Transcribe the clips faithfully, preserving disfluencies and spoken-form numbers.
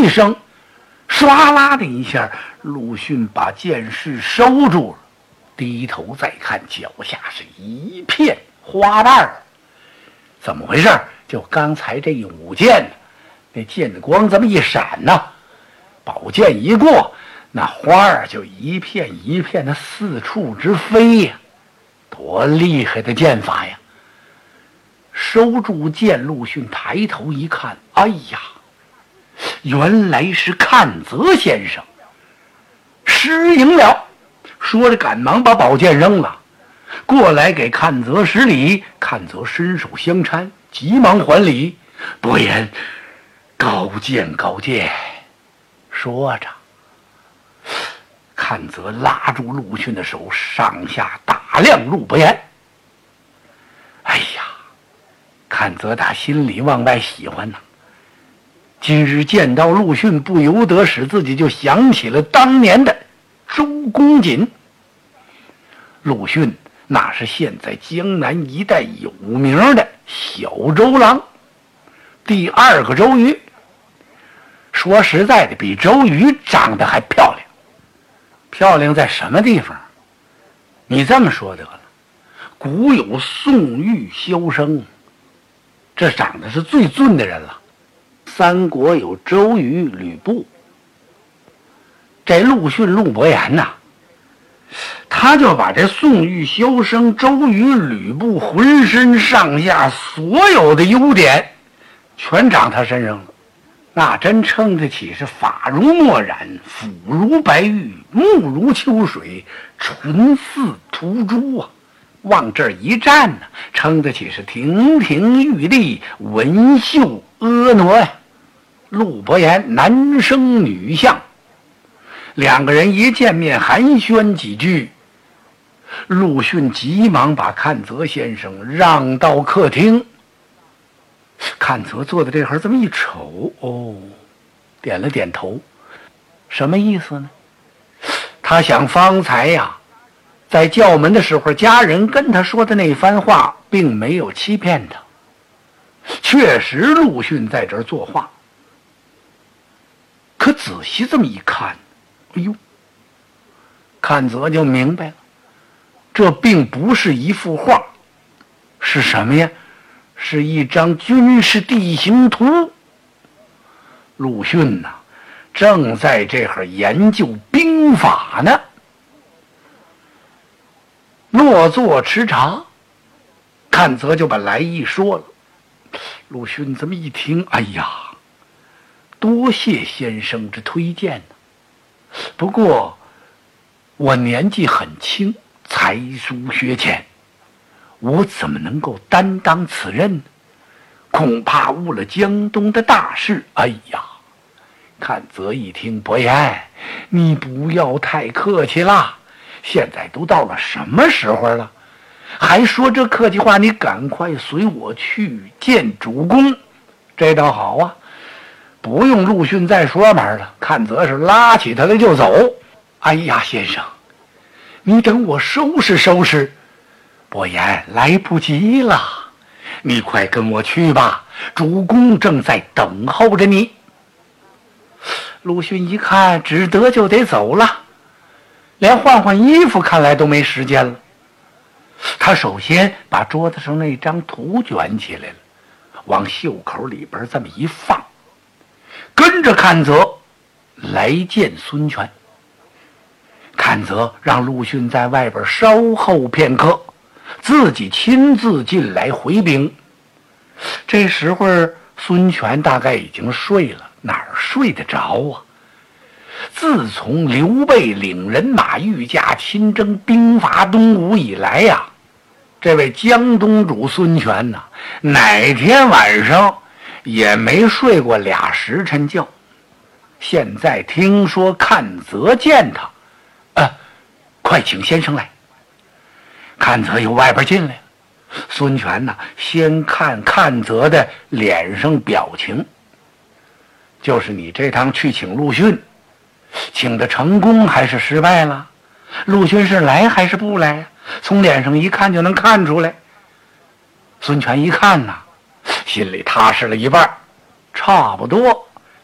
一声，唰啦的一下，陆逊把剑势收住了，低头再看，脚下是一片花瓣。怎么回事？就刚才这一舞剑，那剑光这么一闪呢，宝剑一过，那花儿就一片一片的四处直飞呀，多厉害的剑法呀！收住剑，陆逊抬头一看，哎呀，原来是阚泽先生，失迎了。说着赶忙把宝剑扔了，过来给阚泽施礼。阚泽伸手相搀，急忙还礼：“伯言，高见高见。”说着，阚泽拉住陆逊的手，上下打量陆伯言。哎呀，阚泽打心里往外喜欢呐。今日见到陆逊，不由得使自己就想起了当年的周公瑾。陆逊那是现在江南一带有名的小周郎，第二个周瑜。说实在的，比周瑜长得还漂亮。漂亮在什么地方？你这么说得了，古有宋玉、萧生，这长得是最俊的人了。三国有周瑜、吕布，这陆逊、陆伯言呐，他就把这宋玉、萧生、周瑜、吕布浑身上下所有的优点全长他身上了，那真称得起是发如墨染，肤如白玉，目如秋水，唇似涂朱啊！往这儿一站呢，称得起是亭亭玉立，文秀婀娜呀。陆伯言男生女相，两个人一见面寒暄几句，陆逊急忙把阚泽先生让到客厅。阚泽坐在这会儿这么一瞅，哦，点了点头。什么意思呢？他想方才呀，在叫门的时候，家人跟他说的那番话并没有欺骗他，确实陆逊在这儿作画。可仔细这么一看，哎呦，阚泽就明白了，这并不是一幅画，是什么呀？是一张军事地形图。陆逊呐、啊，正在这会儿研究兵法呢。落座吃茶，阚泽就把来意说了。陆逊这么一听，哎呀，多谢先生之推荐呢。不过我年纪很轻，才疏学浅，我怎么能够担当此任呢？恐怕误了江东的大事。哎呀，阚泽一听，伯言，你不要太客气啦，现在都到了什么时候了，还说这客气话？你赶快随我去见主公。这倒好啊，不用陆逊再说门了。阚泽是拉起他来就走。哎呀，先生，你等我收拾收拾。伯言，来不及了，你快跟我去吧，主公正在等候着你。陆逊一看，只得就得走了，连换换衣服看来都没时间了。他首先把桌子上那张图卷起来了，往袖口里边这么一放，跟着阚泽来见孙权。阚泽让陆逊在外边稍候片刻，自己亲自进来回禀。这时候孙权大概已经睡了，哪儿睡得着啊？自从刘备领人马御驾亲征兵伐东吴以来呀、啊，这位江东主孙权呐、啊，哪天晚上也没睡过俩时辰觉。现在听说阚泽见他，呃，快请先生来。阚泽由外边进来了，孙权呢，先看阚泽的脸上表情，就是你这趟去请陆逊，请的成功还是失败了？陆逊是来还是不来？从脸上一看就能看出来。孙权一看呐，心里踏实了一半，差不多。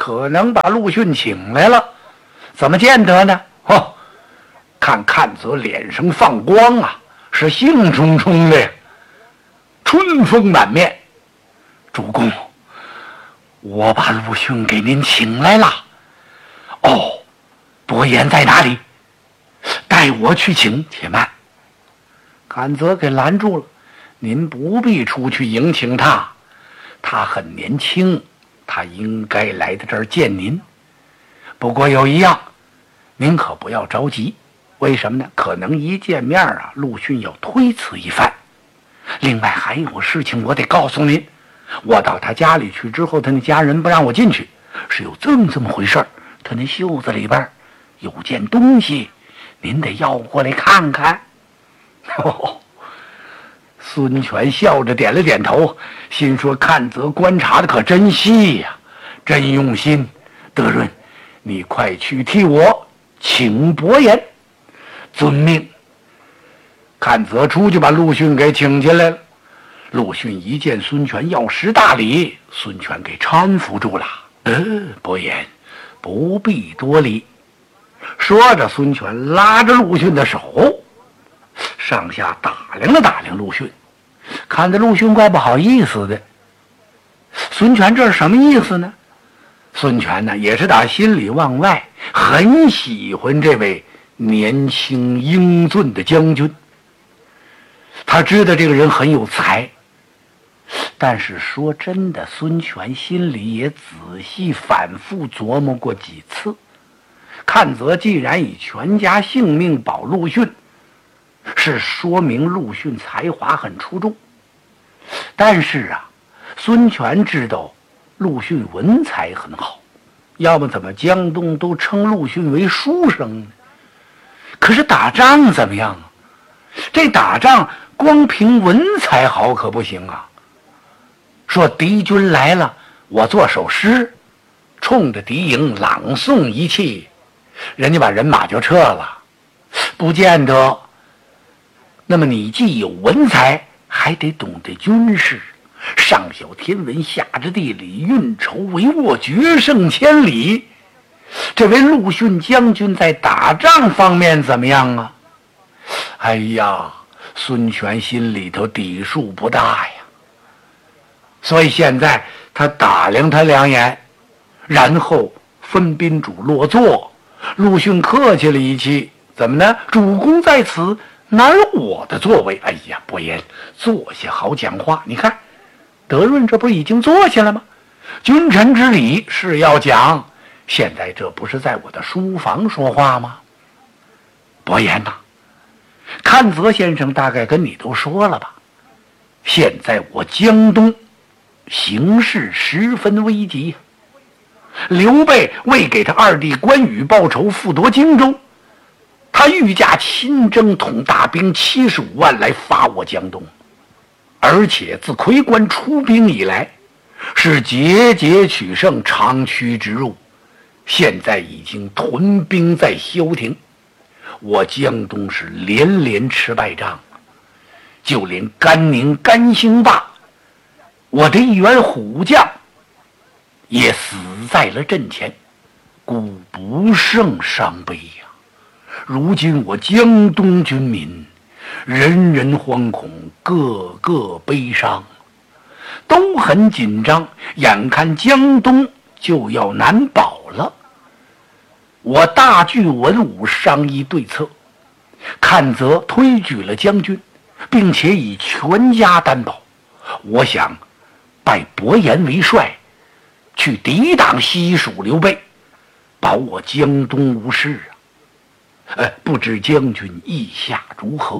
可能把陆逊请来了。怎么见得呢？哦，看阚泽脸上放光啊，是兴冲冲的呀，春风满面。主公，我把陆逊给您请来了。哦，伯颜在哪里？带我去请。且慢，阚泽给拦住了。您不必出去迎请他，他很年轻，他应该来到这儿见您。不过有一样，您可不要着急。为什么呢？可能一见面啊，陆逊要推辞一番。另外还有事情我得告诉您，我到他家里去之后，他那家人不让我进去，是有这么这么回事儿。他那袖子里边有件东西，您得要过来看看。哦，孙权笑着点了点头，心说阚泽观察的可真细呀、啊，真用心。德润，你快去替我请伯颜。遵命。阚泽出去把陆逊给请进来了。陆逊一见孙权要识大礼，孙权给搀扶住了。呃，伯颜，不必多礼。说着，孙权拉着陆逊的手，上下打量了打量陆逊，看着陆逊怪不好意思的。孙权这是什么意思呢？孙权呢，也是打心里往外很喜欢这位年轻英俊的将军。他知道这个人很有才，但是说真的，孙权心里也仔细反复琢磨过几次。阚泽既然以全家性命保陆逊，是说明陆逊才华很出众。但是啊，孙权知道陆逊文采很好，要么怎么江东都称陆逊为书生呢？可是打仗怎么样啊？这打仗光凭文采好可不行啊。说敌军来了，我做首诗，冲着敌营朗诵一气，人家把人马就撤了，不见得。那么你既有文采，还得懂得军事，上晓天文，下知地理，运筹帷幄，决胜千里。这位陆逊将军在打仗方面怎么样啊？哎呀，孙权心里头抵数不大呀。所以现在他打量他两眼，然后分宾主落座。陆逊客气了一气，怎么呢？主公在此，哪有我的座位？哎呀，伯颜，坐下好讲话。你看德润这不已经坐下了吗？君臣之礼是要讲，现在这不是在我的书房说话吗？伯颜呐，阚泽先生大概跟你都说了吧，现在我江东形势十分危急，刘备为给他二弟关羽报仇，复夺荆州，他御驾亲征，统大兵七十五万来伐我江东，而且自夔关出兵以来，是节节取胜，长驱直入，现在已经屯兵在萧亭，我江东是连连吃败仗，就连甘宁、甘兴霸，我的一员虎将也死在了阵前，故不胜伤悲呀。如今我江东军民人人惶恐，个个悲伤，都很紧张，眼看江东就要难保了。我大聚文武商议对策，阚泽推举了将军，并且以全家担保。我想拜伯颜为帅，去抵挡西蜀刘备，保我江东无事啊！呃，不知将军意下如何？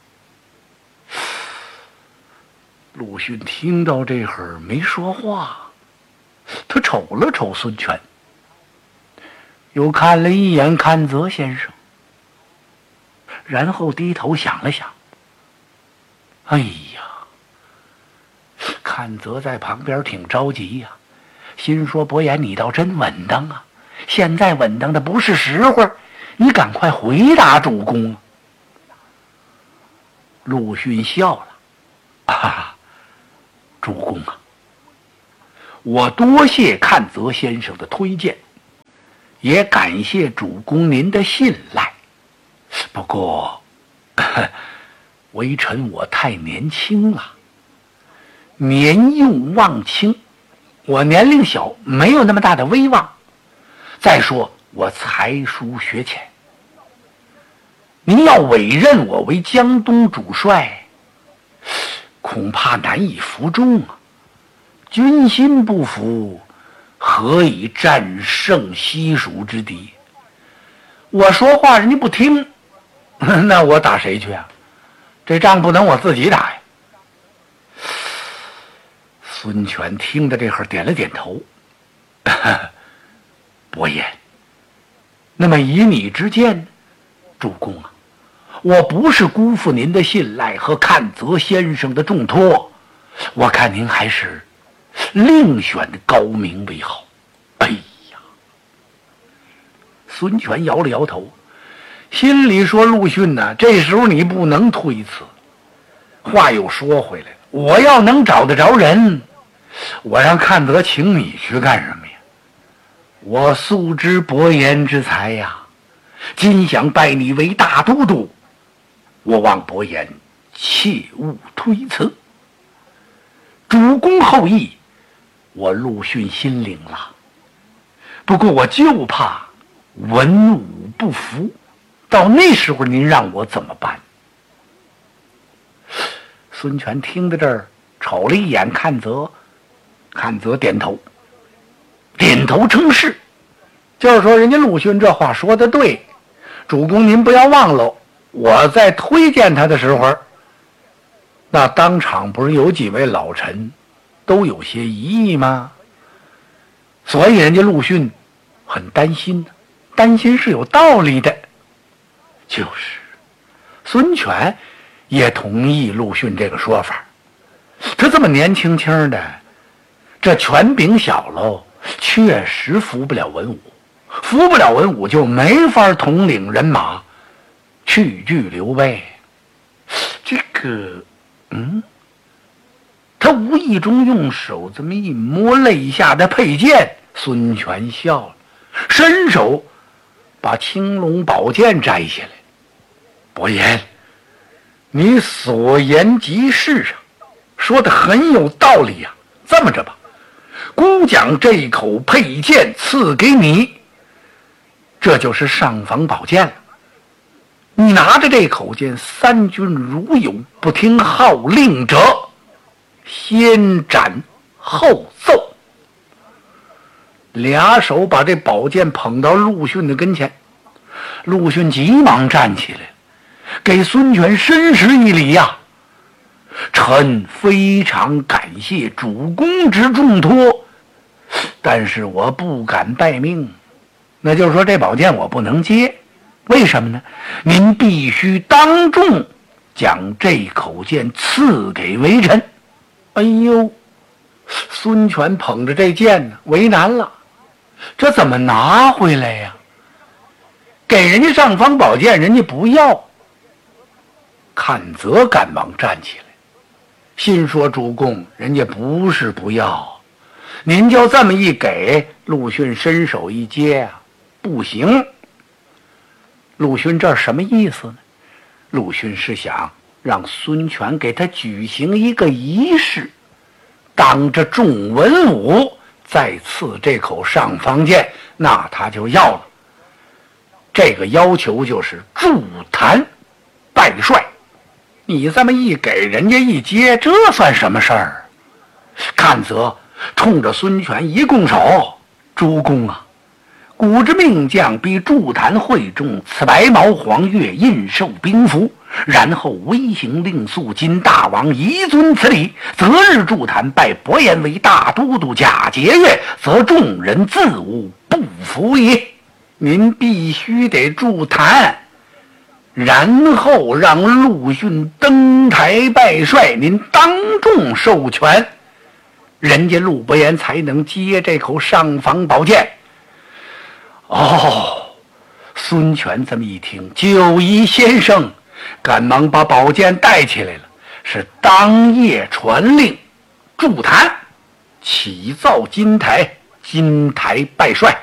陆逊听到这会儿没说话，他瞅了瞅孙权，又看了一眼阚泽先生，然后低头想了想。哎呀，阚泽在旁边挺着急呀、啊，心说伯颜你倒真稳当啊，现在稳当的不是时候，你赶快回答主公。陆逊笑了，啊，主公啊， 我多谢阚泽先生的推荐，也感谢主公您的信赖。不过，微臣我太年轻了，年幼望轻，我年龄小，没有那么大的威望。再说我才疏学浅，您要委任我为江东主帅，恐怕难以服众啊！军心不服，何以战胜西蜀之敌？我说话人家不听，那我打谁去啊？这仗不能我自己打呀。孙权听的这会儿点了点头，伯言，那么以你之见，主公啊，我不是辜负您的信赖和阚泽先生的重托，我看您还是另选高明为好。哎呀，孙权摇了摇头，心里说：陆逊呐、啊，这时候你不能推辞。话又说回来了，我要能找得着人，我让阚泽请你去干什么呀？我素知伯言之才呀，今想拜你为大都督，我望伯言切勿推辞。主公厚意，我陆逊心领了。不过我就怕文武不服，到那时候您让我怎么办？孙权听到这儿，瞅了一眼阚泽，阚泽点头，点头称是，就是说人家陆逊这话说的对，主公您不要忘了，我在推荐他的时候，那当场不是有几位老臣都有些疑义吗？所以人家陆逊很担心，担心是有道理的。就是孙权也同意陆逊这个说法，他这么年轻轻的，这权柄小喽，确实服不了文武，服不了文武就没法统领人马去拒刘备。这个嗯他无意中用手这么一摸肋下的佩剑，孙权笑了，伸手把青龙宝剑摘下来。伯言，你所言极是啊，说的很有道理呀、啊。这么着吧，孤将这口佩剑赐给你，这就是尚方宝剑了。你拿着这口剑，三军如有不听号令者，先斩后奏。俩手把这宝剑捧到陆逊的跟前，陆逊急忙站起来，给孙权深施一礼呀、啊！臣非常感谢主公之重托，但是我不敢待命。那就是说这宝剑我不能接，为什么呢？您必须当众将这口剑赐给微臣。哎呦，孙权捧着这剑呢，为难了，这怎么拿回来呀？给人家尚方宝剑，人家不要。阚泽赶忙站起来，心说：主公，人家不是不要，您就这么一给，陆逊伸手一接啊，不行。陆逊这什么意思呢？陆逊是想让孙权给他举行一个仪式，当着众文武再赐这口尚方剑，那他就要了。这个要求就是助坛拜帅，你这么一给人家一接，这算什么事儿？阚泽冲着孙权一拱手：主公啊，古之命将必筑坛会中，此白毛黄钺，印绶兵符，然后微行令速，今大王宜遵此礼，择日筑坛，拜伯言为大都督，假节钺，则众人自无不服也。您必须得筑坛，然后让陆逊登台拜帅，您当众授权，人家陆伯言才能接这口尚方宝剑。哦，孙权这么一听，九夷先生赶忙把宝剑带起来了，是当夜传令筑坛， 起造金台，金台拜帅。